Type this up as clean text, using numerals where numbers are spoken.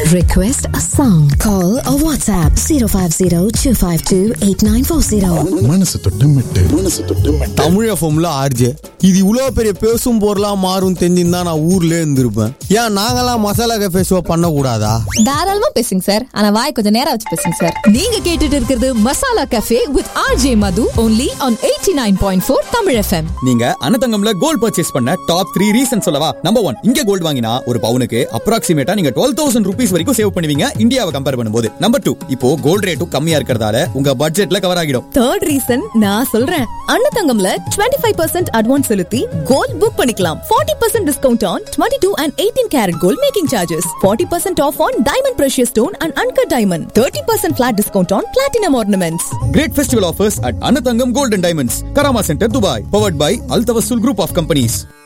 Request a song. Call or WhatsApp 050-252-8940. மனசு தொட்டு மெட்டு தமிழ் எஃப்எம்ல ஆர்ஜே இது இவ்வளவு பெரிய பேசும் பொருளா மாறும் தெரிஞ்சிருந்தா நான் ஊர்ல இருந்திருப்பேன். ஏன் நாங்கெல்லாம் மசாலா கஃபே ஷோ பண்ண கூடாதா? தாராளமா பேசுங்க சார், ஆனா வாய் கொஞ்சம் நேரம் வச்சு பேசுங்க சார். நீங்க கேட்டுட்டு இருக்கிறது masala cafe with RJ Madhu only on 89.4 Tamil FM. நீங்க அன்னதங்கம்ல கோல்ட் பர்ச்சேஸ் பண்ண டாப் 3 ரீசன் சொல்லவா? நம்பர் 1, இங்க கோல்ட் வாங்கினா ஒரு பவுனுக்கு அப்ராக்சிமேட்டா நீங்க 12,000 rupees வரைக்கும் சேவ் பண்ணுவீங்க இந்தியாவை கம்பேர் பண்ணும்போது. நம்பர் 2, இப்போ கோல்ட் ரேட்டும் கம்மியா இருக்கிறதால உங்க பட்ஜெட்ல கவர் ஆகிடும். தேர்ட் ரீசன் நான் சொல்றேன். அன்னதங்கம்ல 25% அட்வான்ஸ் செலுத்தி கோல்ட் புக் பண்ணிக்கலாம். 40% discount on 22 and 18 karat gold making charges. 40% off on diamond precious stone and uncut diamond. 30% flat discount on platinum ornaments. Great festival offers at Annathangam Gold and Diamonds, Karama Center, Dubai. Powered by Al Tawassul Group of Companies.